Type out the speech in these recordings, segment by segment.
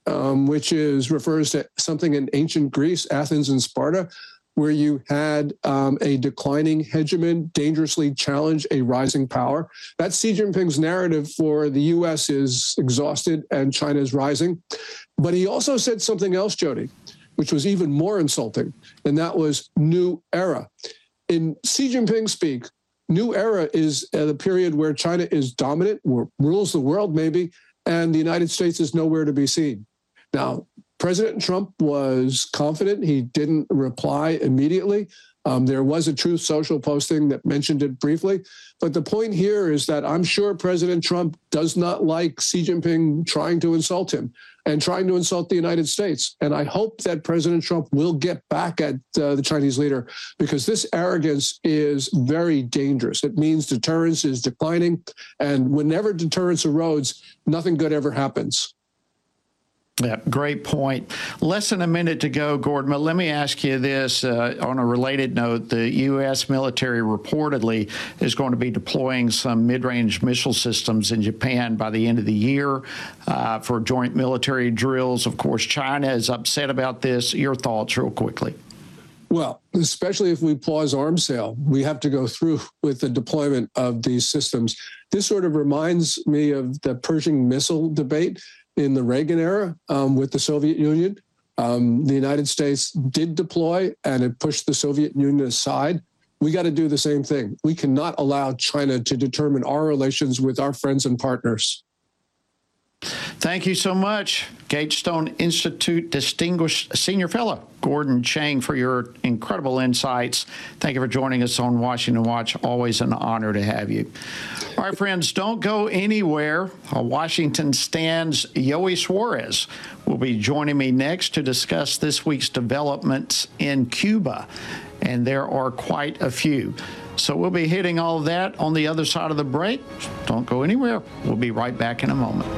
which refers to something in ancient Greece, Athens and Sparta, where you had a declining hegemon dangerously challenge a rising power. That's Xi Jinping's narrative for the U.S. is exhausted and China is rising. But he also said something else, Jody, which was even more insulting, and that was new era. In Xi Jinping speak, new era is the period where China is dominant, rules the world maybe, and the United States is nowhere to be seen. Now, President Trump was confident. He didn't reply immediately. There was a Truth Social posting that mentioned it briefly. But the point here is that I'm sure President Trump does not like Xi Jinping trying to insult him and trying to insult the United States. And I hope that President Trump will get back at the Chinese leader, because this arrogance is very dangerous. It means deterrence is declining. And whenever deterrence erodes, nothing good ever happens. Yeah, great point. Less than a minute to go, Gordon, but let me ask you this. On a related note, the U.S. military reportedly is going to be deploying some mid-range missile systems in Japan by the end of the year for joint military drills. Of course, China is upset about this. Your thoughts real quickly. Well, especially if we pause arms sale, we have to go through with the deployment of these systems. This sort of reminds me of the Pershing missile debate in the Reagan era with the Soviet Union. The United States did deploy, and it pushed the Soviet Union aside. We got to do the same thing. We cannot allow China to determine our relations with our friends and partners. Thank you so much, Gatestone Institute Distinguished Senior Fellow Gordon Chang, for your incredible insights. Thank you for joining us on Washington Watch. Always an honor to have you. All right, friends, don't go anywhere. Washington Stand's Yoey Suarez will be joining me next to discuss this week's developments in Cuba, and there are quite a few. So we'll be hitting all of that on the other side of the break. Don't go anywhere. We'll be right back in a moment.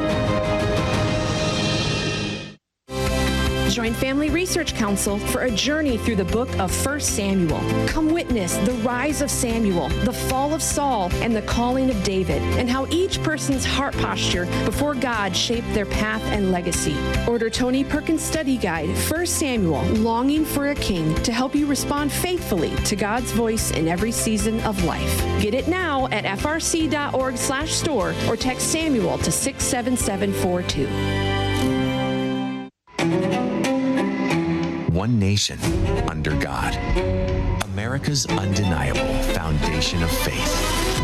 Join Family Research Council for a journey through the book of 1 Samuel. Come witness the rise of Samuel, the fall of Saul, and the calling of David, and how each person's heart posture before God shaped their path and legacy. Order Tony Perkins' study guide, 1 Samuel, Longing for a King, to help you respond faithfully to God's voice in every season of life. Get it now at frc.org/store or text Samuel to 67742. One nation under God. America's undeniable foundation of faith.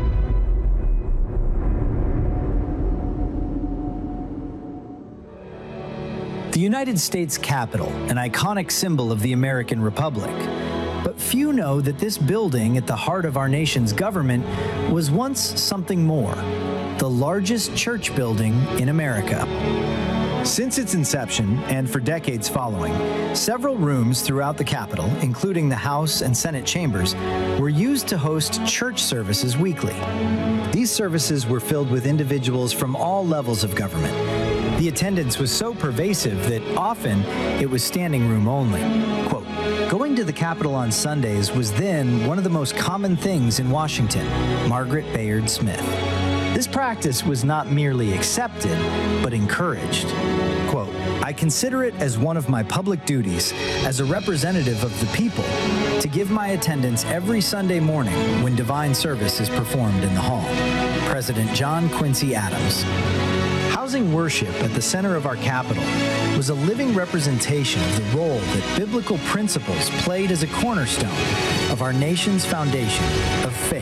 The United States Capitol, an iconic symbol of the American Republic. But few know that this building at the heart of our nation's government was once something more. The largest church building in America. Since its inception, and for decades following, several rooms throughout the Capitol, including the House and Senate chambers, were used to host church services weekly. These services were filled with individuals from all levels of government. The attendance was so pervasive that often it was standing room only. Quote, going to the Capitol on Sundays was then one of the most common things in Washington. Margaret Bayard Smith. This practice was not merely accepted, but encouraged. Quote, I consider it as one of my public duties as a representative of the people to give my attendance every Sunday morning when divine service is performed in the hall. President John Quincy Adams. Housing worship at the center of our Capitol was a living representation of the role that biblical principles played as a cornerstone of our nation's foundation of faith.